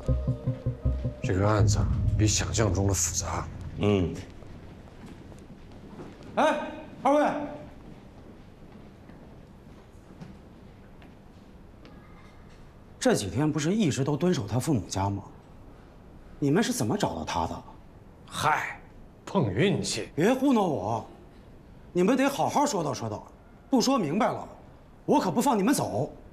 这个案子比想象中的复杂。 哎，二位，这几天不是一直都蹲守他父母家吗？你们是怎么找到他的？ 嗨，碰运气。 别糊弄我，你们得好好说道说道，不说明白了，我可不放你们走。